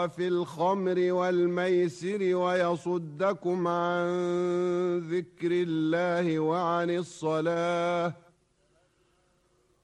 وفي الخمر والميسر ويصدكم عن ذكر الله وعن الصلاة